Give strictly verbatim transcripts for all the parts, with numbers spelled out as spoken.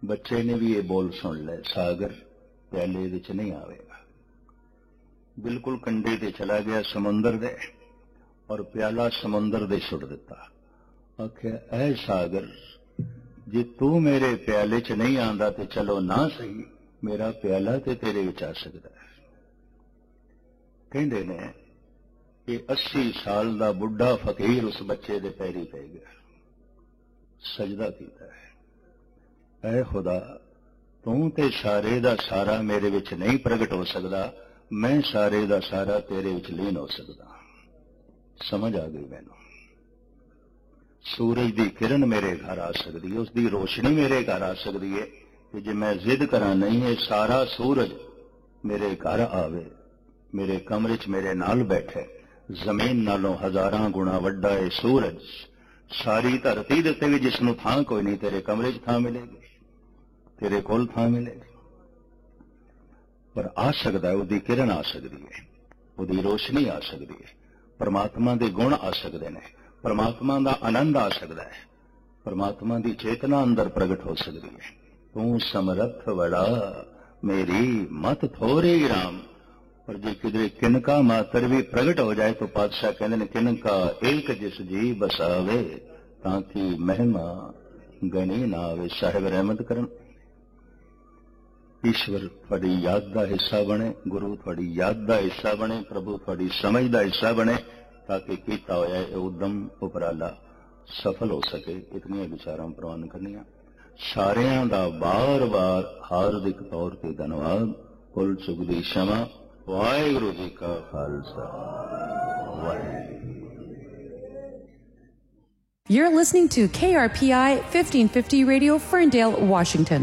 बच्चे ने भी ये बोल सुन ले, सागर प्याले विच नहीं आवेगा। बिल्कुल कंढे ते चला गया समुंदर दे, और प्याला समुंदर दे सुट दिता। आख्या ऐ सागर, जे तू मेरे प्याले च नहीं आंदा ते चलो ना सही, मेरा प्याला ते तेरे विच आ सकदा है। कहंदे ने कि अस्सी साल दा बुढ़ा फकीर उस बच्चे दे पैरी पै गया, सजदा कीता है, ऐ खुदा तू ते सारे दा सारा मेरे विच नहीं प्रगट हो सकदा, मैं सारे दा सारा तेरे विच लीन हो सकदा। समझ आ गई मैनू। सूरज दी किरण मेरे घर आ सकती है, उसकी रोशनी मेरे घर आ सकती है कि जे मैं जिद करा नहीं है सारा सूरज मेरे घर आवे, मेरे कमरे च मेरे नाल बैठे। जमीन नालों हजारां गुणा वड्डा है सूरज। सारी धरती दे उत्ते भी जिसनूं थां कोई नहीं, तेरे कमरे च थां मिलेगी, तेरे कोल थां मिलेगी। पर आ सकता है, उसकी किरण आ सकती है, उसकी रोशनी आ सकती है, परमात्मा के गुण आ सकते हैं, परमात्मा का आनंद आ सकता है, परमात्मा की चेतना अंदर प्रगट हो सकती है। तू समर्थ बड़ा मेरी मत थोरे राम। पर जे किधरे किनका मात्र भी प्रगट हो जाए तो पातशाह कहते हैं किनका एक जिस जी बसावे, ताकि महिमा गणी ना आवे। साहिब रहमत करन। ईश्वर थोड़ी याद का हिस्सा बने, गुरु थोड़ी याद का हिस्सा बने, प्रभु थोड़ी समझ का हिस्सा बने, ताकि किया होया उद्यम उपराला सफल हो सके। इतनी विचारां प्रवान करनिया। सारियां दा बार बार हार्दिक तौर पर धन्यवाद। कुल चुक दी क्षमा। वाहिगुरू जी का Khalsa, Waheguru. You're listening to K R P I fifteen fifty Radio, Ferndale, Washington.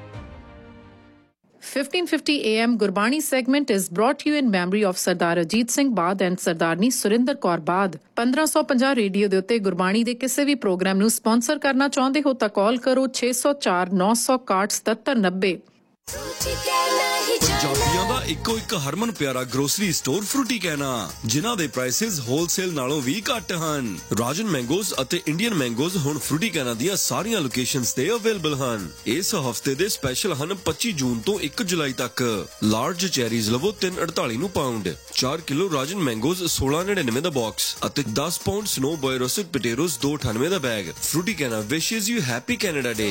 fifteen fifty A M Gurbani segment is brought to you in memory of Sardar Ajit Singh Baad and Sardarni Surinder Kaur Baad. fifteen fifty radio ਦੇ ਉੱਤੇ ਗੁਰਬਾਣੀ ਦੇ ਕਿਸੇ ਵੀ programme ਨੂੰ sponsor ਕਰਨਾ ਚਾਹੁੰਦੇ ਹੋ ਤਾਂ ਕਾਲ ਕਰੋ ਛੇ ਸੌ ਚਾਰ ਨੌ ਸੌ ਇਕਾਹਠ ਸਤੱਤਰ ਨੱਬੇ। ਪੰਜਾਬੀਆਂ ਦਾ ਇੱਕੋ ਇੱਕ ਹਰਮਨ ਪਿਆਰਾ ਗਰੋਸਰੀ ਸਟੋਰ ਫਰੂਟੀ ਕਹਿਣਾ, ਜਿਨ੍ਹਾਂ ਦੇ ਪ੍ਰਾਈਸਿਸ ਹੋਲਸੇਲ ਨਾਲੋਂ ਵੀ ਘੱਟ ਹਨ। ਰਾਜਨ ਮੈਂਗੋਜ਼ ਅਤੇ ਇੰਡੀਅਨ ਮੈਂਗੋਜ਼ ਹੁਣ ਫਰੂਟੀ ਕਹਿਣਾ ਦੀਆਂ ਸਾਰੀਆਂ ਲੋਕੇਸ਼ਨਸ ਤੇ ਅਵੇਲੇਬਲ ਹਨ। ਇਸ ਹਫਤੇ ਦੇ ਸਪੈਸ਼ਲ ਹਨ ਪੱਚੀ ਜੂਨ ਤੋਂ ਇੱਕ ਜੁਲਾਈ ਤੱਕ। ਲਾਰਜ ਚੈਰੀਜ਼ ਲਵੋ ਤਿੰਨ ਸੌ ਅੜਤਾਲੀ ਨੂੰ ਪਾਉਂਡ, ਚਾਰ ਕਿਲੋ ਰਾਜਨ ਮੈਂਗੋਜ਼ ਸੋਲਾਂ ਨੜਿਨਵੇਂ ਦਾ ਬਾਕਸ ਅਤੇ ਦਸ pound snow boy roasted potatoes ਦੋ ਅਠਾਨਵੇਂ ਦਾ ਬੈਗ। ਫਰੂਟੀ ਕਹਿਣਾ ਵਿਸ਼ੇਜ਼ ਯੂ ਹੈਪੀ ਕੈਨੇਡਾ ਡੇ।